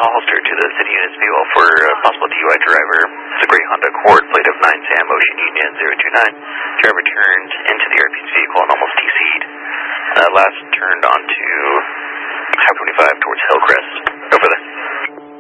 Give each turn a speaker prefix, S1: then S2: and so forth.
S1: holster to the city unit's vehicle for a possible DUI driver. It's a gray Honda Accord, plate of 9 Sam Ocean Union 029. Driver turned into the RP's vehicle and almost TC'd. Last turned onto Highway 25 towards Hillcrest. Over there.